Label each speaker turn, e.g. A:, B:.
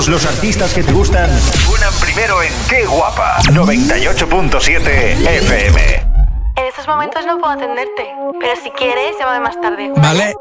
A: Todos los artistas que te gustan suenan primero en Qué Guapa 98.7 FM.
B: En estos momentos no puedo atenderte, pero si quieres, llámame más tarde.
C: Vale.